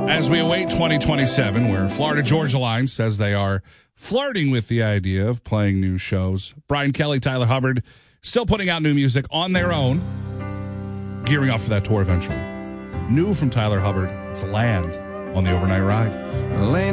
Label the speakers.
Speaker 1: As we await 2027, where Florida Georgia Line says they are flirting with the idea of playing new shows, Brian Kelly, Tyler Hubbard, still putting out new music on their own, gearing up for that tour eventually. New from Tyler Hubbard, it's Land on the Overnight Ride.